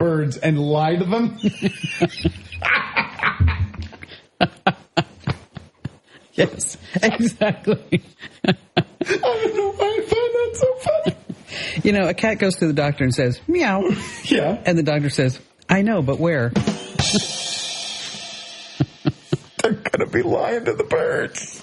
birds and lie to them? Yes, exactly. I don't know why I find that so funny. You know, a cat goes to the doctor and says, meow. Yeah. And the doctor says, I know, but where? They're going to be lying to the birds.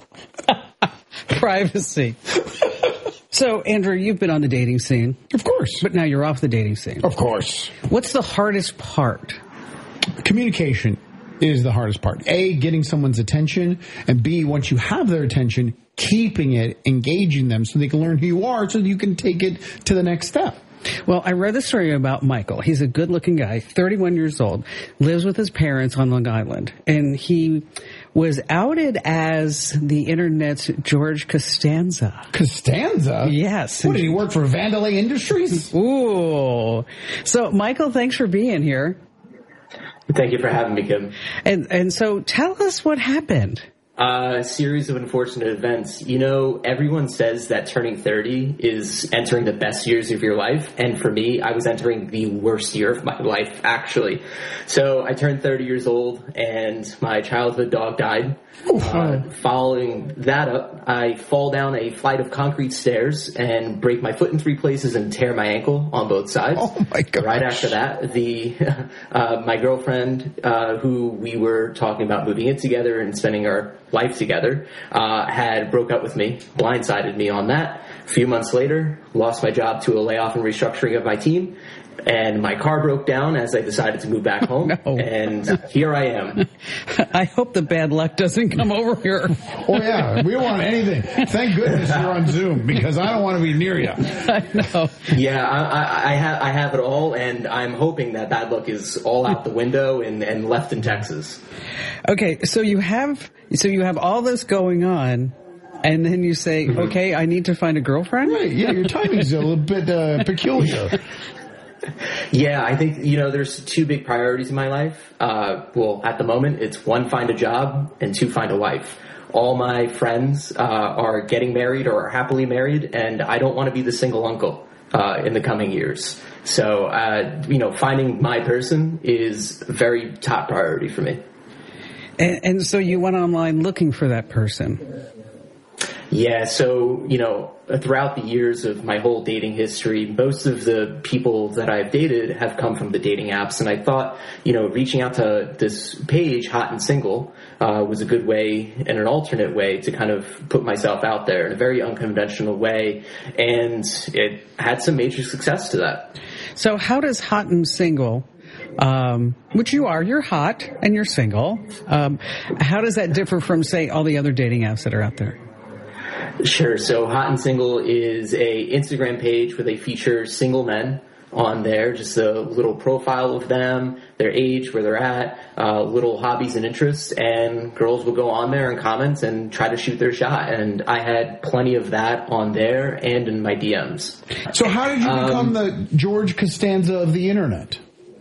Privacy. So, Andrew, you've been on the dating scene. Of course. But now you're off the dating scene. Of course. What's the hardest part? Communication is the hardest part. A, getting someone's attention, and B, once you have their attention, keeping it, engaging them so they can learn who you are so that you can take it to the next step. Well, I read the story about Michael. He's a good-looking guy, 31 years old, lives with his parents on Long Island, and he was outed as the Internet's George Costanza. Costanza? Yes. What, did he work for Vandelay Industries? Ooh. So, Michael, thanks for being here. Thank you for having me, Kim. And so tell us what happened. A series of unfortunate events. You know, everyone says that turning 30 is entering the best years of your life. And for me, I was entering the worst year of my life, actually. So I turned 30 years old and my childhood dog died. Following that up, I fall down a flight of concrete stairs and break my foot in 3 places and tear my ankle on both sides. Oh my God. Right after that, my girlfriend, who we were talking about moving in together and spending our life together, had broke up with me, blindsided me on that. A few months later, lost my job to a layoff and restructuring of my team, and my car broke down as I decided to move back home, and here I am. I hope the bad luck doesn't come over here. Oh, yeah. We don't want anything. Thank goodness you're on Zoom, because I don't want to be near you. I know. Yeah, I have it all, and I'm hoping that bad luck is all out the window and left in Texas. Okay, so you have all this going on, and then you say, okay, I need to find a girlfriend? Right, yeah, your timing's a little bit peculiar. Yeah, I think, there's 2 big priorities in my life. Well, at the moment, it's 1, find a job, and 2, find a wife. All my friends are getting married or are happily married, and I don't want to be the single uncle in the coming years. So, finding my person is a very top priority for me. And so you went online looking for that person. Yeah, so, throughout the years of my whole dating history, most of the people that I've dated have come from the dating apps. And I thought, reaching out to this page, Hot and Single, was a good way and an alternate way to kind of put myself out there in a very unconventional way. And it had some major success to that. So how does Hot and Single, which you're hot and you're single, how does that differ from, say, all the other dating apps that are out there? Sure. So Hot and Single is a Instagram page where they feature single men on there, just a little profile of them, their age, where they're at, little hobbies and interests, and girls will go on there and comment and try to shoot their shot. And I had plenty of that on there and in my DMs. So how did you become the George Costanza of the Internet?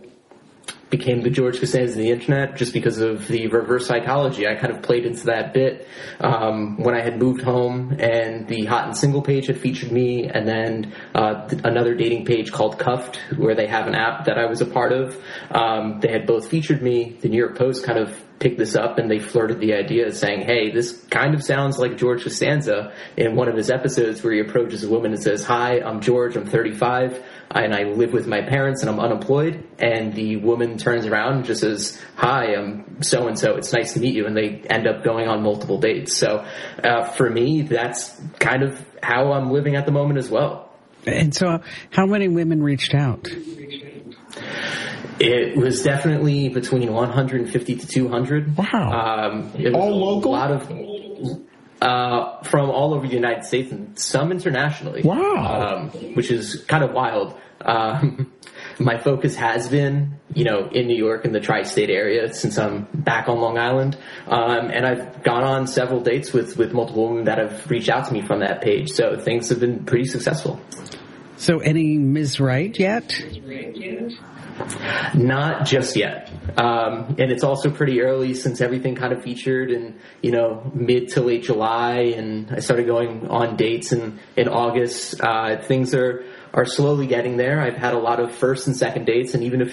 Became the George Costanza of the Internet just because of the reverse psychology. I kind of played into that bit when I had moved home, and the Hot and Single page had featured me, and then another dating page called Cuffed, where they have an app that I was a part of. They had both featured me. The New York Post kind of picked this up, and they flirted the idea saying, hey, this kind of sounds like George Costanza in one of his episodes where he approaches a woman and says, hi, I'm George, I'm 35, and I live with my parents and I'm unemployed. And the woman turns around and just says, hi, I'm so-and-so, it's nice to meet you. And they end up going on multiple dates. So for me, that's kind of how I'm living at the moment as well. And so how many women reached out? It was definitely between 150 to 200. Wow. All local? A lot of from all over the United States and some internationally. Wow. Which is kind of wild. My focus has been, in New York and the tri-state area since I'm back on Long Island. And I've gone on several dates with multiple women that have reached out to me from that page. So things have been pretty successful. So any Ms. Right yet? Not just yet. And it's also pretty early since everything kind of featured in, mid to late July, and I started going on dates in August. Things are slowly getting there. I've had a lot of first and second dates, and even a few